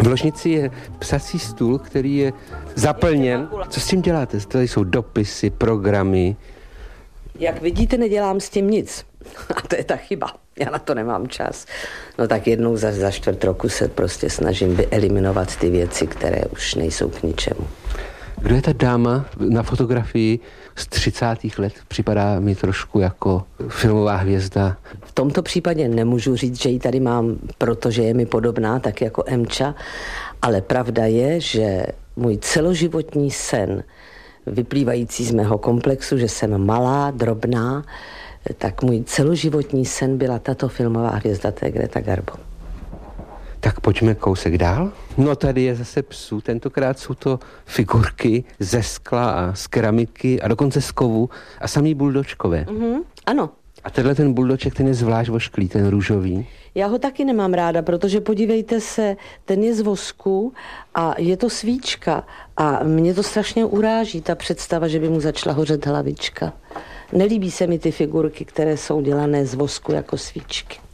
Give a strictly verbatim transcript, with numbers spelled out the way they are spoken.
V ložnici je psací stůl, který je zaplněn. Co s tím děláte? Tady jsou dopisy, programy. Jak vidíte, nedělám s tím nic. A to je ta chyba. Já na to nemám čas. No tak jednou za, za čtvrt roku se prostě snažím vyeliminovat ty věci, které už nejsou k ničemu. Kdo je ta dáma na fotografii z třicátých let? Připadá mi trošku jako filmová hvězda. V tomto případě nemůžu říct, že ji tady mám, protože je mi podobná, tak jako Emča, ale pravda je, že můj celoživotní sen, vyplývající z mého komplexu, že jsem malá, drobná, tak můj celoživotní sen byla tato filmová hvězda, to je Greta Garbo. Tak pojďme kousek dál. No tady je zase psů, tentokrát jsou to figurky ze skla a z keramiky a dokonce z kovu a samý buldočkové. Mm-hmm, ano. A tenhle ten buldoček, ten je zvlášť vošklý, ten růžový. Já ho taky nemám ráda, protože podívejte se, ten je z vosku a je to svíčka a mě to strašně uráží, ta představa, že by mu začala hořet hlavička. Nelíbí se mi ty figurky, které jsou dělané z vosku jako svíčky.